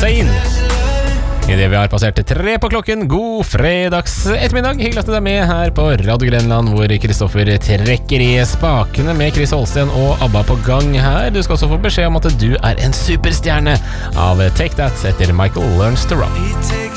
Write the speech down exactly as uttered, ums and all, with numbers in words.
Hussein. I det vi har passert tre på klokken. God fredags ettermiddag. Hyggelig at du er med her på Radio Grenland, hvor Kristoffer trekker i spakene med Chris Holsten og ABBA på gang her. Du skal også få beskjed om at du er en superstjerne av Take That etter Michael Learns to Rock.